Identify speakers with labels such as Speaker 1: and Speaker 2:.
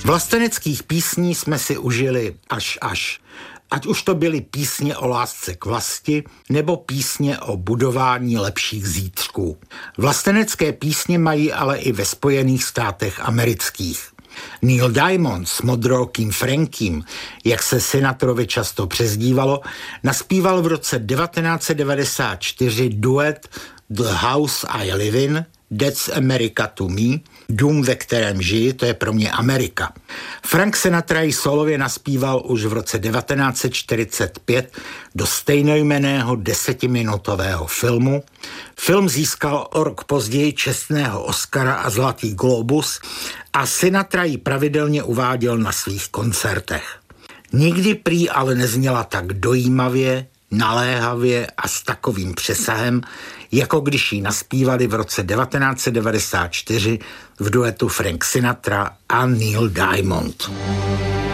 Speaker 1: Vlasteneckých písní jsme si užili až. Ať už to byly písně o lásce k vlasti, nebo písně o budování lepších zítřků. Vlastenecké písně mají ale i ve Spojených státech amerických. Neil Diamond s modrookým Frankiem, jak se Sinatrovi často přezdívalo, naspíval v roce 1994 duet The House I Live In, That's America to Me, dům, ve kterém žiji, to je pro mě Amerika. Frank Sinatra ji solově naspíval už v roce 1945 do stejnojmenného 10minutového filmu. Film získal o rok později čestného Oscara a Zlatý glóbus a Sinatra ji pravidelně uváděl na svých koncertech. Nikdy prý ale nezněla tak dojímavě, naléhavě a s takovým přesahem, jako když ji naspívali v roce 1994 v duetu Frank Sinatra a Neil Diamond.